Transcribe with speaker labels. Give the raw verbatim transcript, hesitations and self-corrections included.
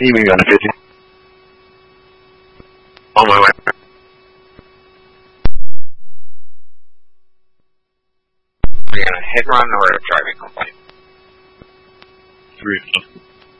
Speaker 1: You mean on the fifty? On my way. Are you gonna hit run or a driving complaint?
Speaker 2: Three.